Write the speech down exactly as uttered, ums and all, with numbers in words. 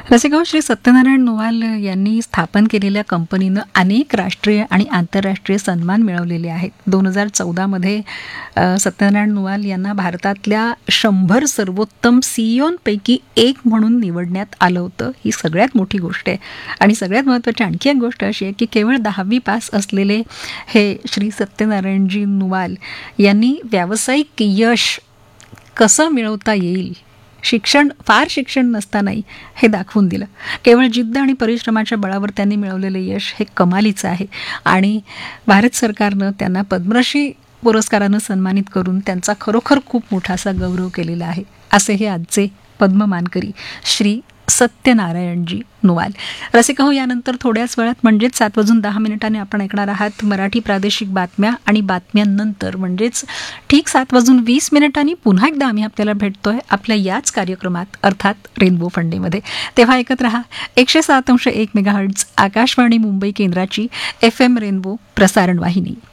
रसिकाहो, श्री सत्यनारायण नुवाल यांनी स्थापन केलेल्या कंपनीनं अनेक राष्ट्रीय आणि आंतरराष्ट्रीय सन्मान मिळवलेले आहेत. दोन हजार चौदामध्ये सत्यनारायण नुवाल यांना भारतातल्या शंभर सर्वोत्तम सीईओंपैकी एक म्हणून निवडण्यात आलं होतं. ही सगळ्यात मोठी गोष्ट आहे. आणि सगळ्यात महत्त्वाची आणखी एक गोष्ट अशी आहे की केवळ दहावी पास असलेले हे श्री सत्यनारायणजी नुवाल यांनी व्यावसायिक यश कसं मिळवता येईल, शिक्षण फार शिक्षण नसतानाही हे दाखवून दिलं. केवळ जिद्द आणि परिश्रमाच्या बळावर त्यांनी मिळवलेलं यश हे कमालीचं आहे. आणि भारत सरकारनं त्यांना पद्मश्री पुरस्कारानं सन्मानित करून त्यांचा खरोखर खूप मोठा असा गौरव केलेला आहे. असे हे आजचे पद्म मानकरी श्री सत्यनारायणजी नुवाल. रसिकाहो, यानंतर थोड्याच वेळात म्हणजेच सात वाजून दहा मिनिटांनी आपण ऐकणार आहात मराठी प्रादेशिक बातम्या. आणि बातम्यांनंतर म्हणजेच ठीक सात वाजून वीस मिनिटांनी पुन्हा एकदा आम्ही आपल्याला भेटतोय आपल्या याच कार्यक्रमात, अर्थात रेनबो फंडेमध्ये. तेव्हा ऐकत रहा एकशे सात अंश एक मेगाहर्ट्झ आकाशवाणी मुंबई केंद्राची एफ एम रेनबो प्रसारण वाहिनी.